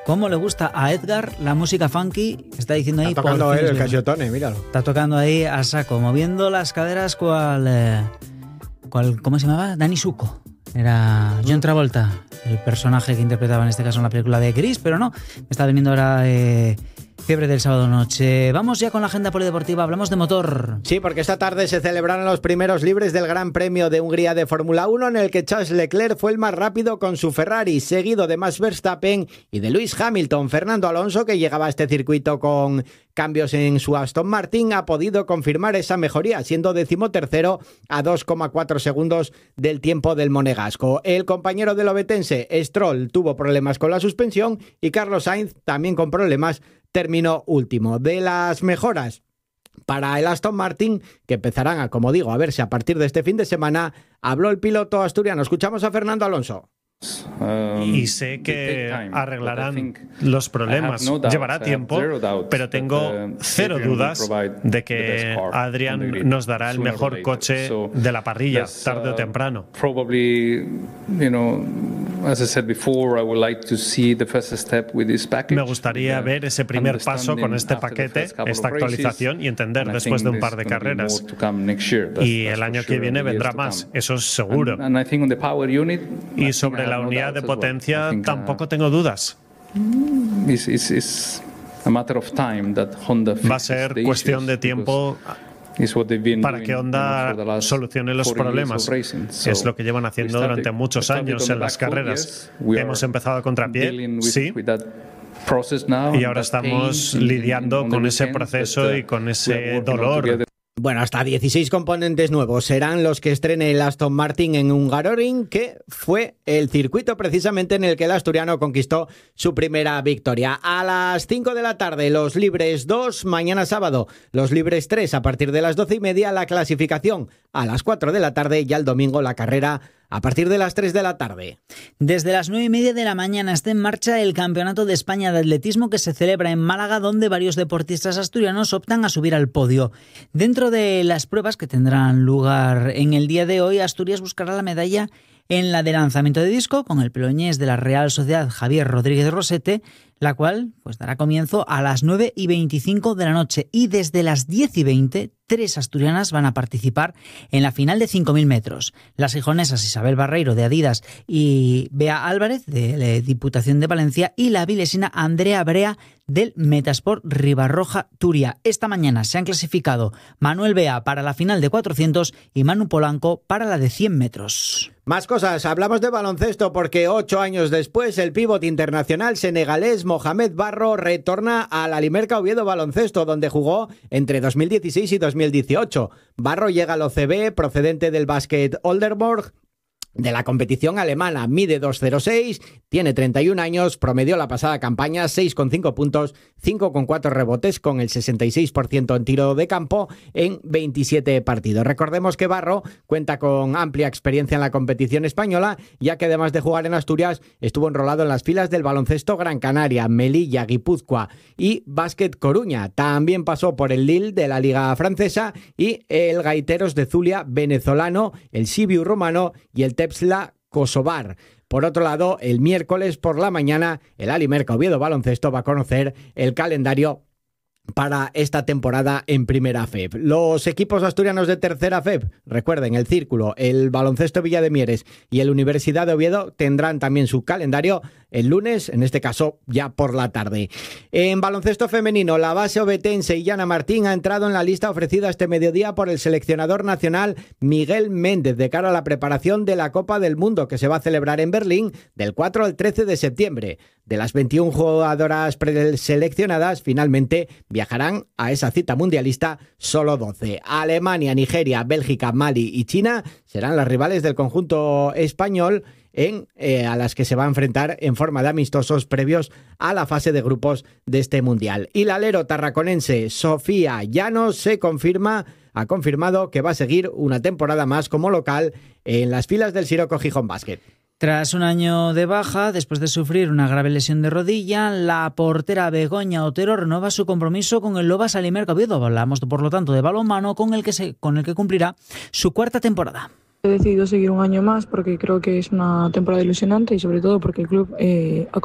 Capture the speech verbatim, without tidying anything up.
cómo le gusta a Edgar la música funky. Está diciendo ahí. Está tocando él el Casiotone, míralo. Está tocando ahí a saco, moviendo las caderas cual, eh, cual ¿cómo se llamaba? Danny Zuko. Era John Travolta, el personaje que interpretaba en este caso en la película de Gris, pero no, me está viniendo ahora eh, Fiebre del sábado noche. Vamos ya con la agenda polideportiva, hablamos de motor. Sí, porque esta tarde se celebraron los primeros libres del Gran Premio de Hungría de Fórmula uno, en el que Charles Leclerc fue el más rápido con su Ferrari, seguido de Max Verstappen y de Lewis Hamilton. Fernando Alonso, que llegaba a este circuito con cambios en su Aston Martin, ha podido confirmar esa mejoría, siendo decimotercero a dos coma cuatro segundos del tiempo del monegasco. El compañero del ovetense, Stroll, tuvo problemas con la suspensión y Carlos Sainz, también con problemas, terminó último. De las mejoras para el Aston Martin, que empezarán a, como digo, a verse a partir de este fin de semana, habló el piloto asturiano. Escuchamos a Fernando Alonso. Y sé que arreglarán los problemas. Llevará tiempo, pero tengo cero dudas de que Adrian nos dará el mejor coche de la parrilla, tarde o temprano. Me gustaría ver ese primer paso con este paquete, esta actualización, y entender después de un par de carreras. Y el año que viene vendrá más, eso es seguro. Y sobre la unidad de potencia tampoco tengo dudas. Va a ser cuestión de tiempo para que Honda solucione los problemas. Es lo que llevan haciendo durante muchos años en las carreras. Hemos empezado a contrapié, sí, y ahora estamos lidiando con ese proceso y con ese dolor. Bueno, hasta dieciséis componentes nuevos serán los que estrene el Aston Martin en Hungaroring, que fue el circuito precisamente en el que el asturiano conquistó su primera victoria. A las cinco de la tarde, los libres dos, mañana sábado, los libres tres a partir de las doce y media, la clasificación a las cuatro de la tarde, y al domingo la carrera a partir de las tres de la tarde. Desde las nueve y media de la mañana está en marcha el Campeonato de España de Atletismo, que se celebra en Málaga, donde varios deportistas asturianos optan a subir al podio. Dentro de las pruebas que tendrán lugar en el día de hoy, Asturias buscará la medalla en la de lanzamiento de disco con el peloñés de la Real Sociedad Javier Rodríguez Rosete, la cual pues dará comienzo a las nueve y veinticinco de la noche, y desde las diez y veinte tres asturianas van a participar en la final de cinco mil metros. Las gijonesas Isabel Barreiro de Adidas y Bea Álvarez de la Diputación de Valencia, y la vilesina Andrea Brea del Metasport Ribarroja Turia. Esta mañana se han clasificado Manuel Bea para la final de cuatrocientos y Manu Polanco para la de cien metros. Más cosas, hablamos de baloncesto porque ocho años después el pívot internacional senegalés Mohamed Barro retorna al Alimerca Oviedo Baloncesto, donde jugó entre dos mil dieciséis y dos mil dieciocho. Barro llega al O C B procedente del básquet Oldenburg de la competición alemana, mide dos coma cero seis, tiene treinta y un años, promedió la pasada campaña seis coma cinco puntos, cinco coma cuatro rebotes, con el sesenta y seis por ciento en tiro de campo en veintisiete partidos. Recordemos que Barro cuenta con amplia experiencia en la competición española, ya que además de jugar en Asturias, estuvo enrolado en las filas del baloncesto Gran Canaria, Melilla, Guipúzcoa y Básquet Coruña. También pasó por el Lille de la Liga Francesa y el Gaiteros de Zulia venezolano, el Sibiu rumano y el Tepsla Kosovar. Por otro lado, el miércoles por la mañana, el Alimerca Oviedo Baloncesto va a conocer el calendario para esta temporada en Primera F E P. Los equipos asturianos de Tercera F E P, recuerden, el Círculo, el Baloncesto Villa de Mieres y el Universidad de Oviedo tendrán también su calendario el lunes, en este caso ya por la tarde. En baloncesto femenino, la base ovetense Illana Martín ha entrado en la lista ofrecida este mediodía por el seleccionador nacional Miguel Méndez de cara a la preparación de la Copa del Mundo, que se va a celebrar en Berlín del cuatro al trece de septiembre. De las veintiuna jugadoras preseleccionadas, finalmente viajarán a esa cita mundialista solo doce. Alemania, Nigeria, Bélgica, Mali y China serán las rivales del conjunto español en, eh, a las que se va a enfrentar en forma de amistosos previos a la fase de grupos de este mundial. Y la alero tarraconense Sofía Llanos se confirma, ha confirmado que va a seguir una temporada más como local en las filas del Siroco Gijón Basket. Tras un año de baja, después de sufrir una grave lesión de rodilla, la portera Begoña Otero renueva su compromiso con el Lobas Alimerca Oviedo. Hablamos, por lo tanto, de balonmano, con el que se, con el que cumplirá su cuarta temporada. He decidido seguir un año más porque creo que es una temporada ilusionante y sobre todo porque el club eh, ha